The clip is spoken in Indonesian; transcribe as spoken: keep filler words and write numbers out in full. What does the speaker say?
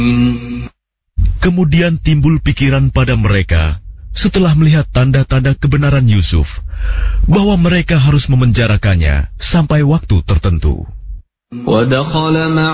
Kemudian timbul pikiran pada mereka setelah melihat tanda-tanda kebenaran Yusuf, bahwa mereka harus memenjarakannya sampai waktu tertentu.